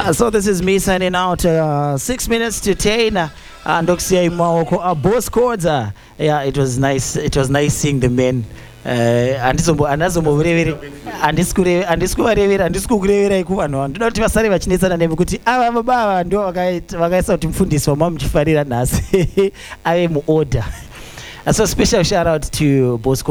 So this is me signing out. 6 minutes to 10. Ndokusiya imaoko boss chords. Yeah, it was nice. It was nice seeing the men. Andisikukurevera ikuvanhu ndinoda kuti vasare vachinetsana nemi kuti ava baba ndo vakaisa kuti mufundisi wamamuchifarira nhasi ave muorder. So special shout out to Bosco